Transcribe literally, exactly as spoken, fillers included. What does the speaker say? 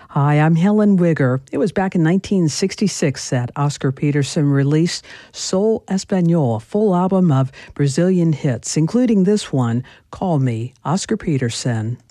Hi, I'm Helen Wigger. It was back in nineteen sixty-six that Oscar Peterson released Soul Espanol, a full album of Brazilian hits, including this one, Call Me, Oscar Peterson.